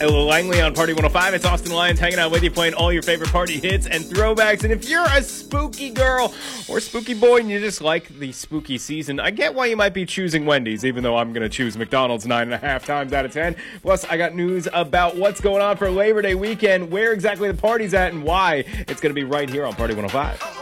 Hello, Langley on Party 105. It's Austin Lyons hanging out with you, playing all your favorite party hits and throwbacks. And if you're a spooky girl or spooky boy and you just like the spooky season, I get why you might be choosing Wendy's, even though I'm going to choose McDonald's 9.5 times out of 10. Plus, I got news about what's going on for Labor Day weekend, where exactly the party's at, and why. It's going to be right here on Party 105.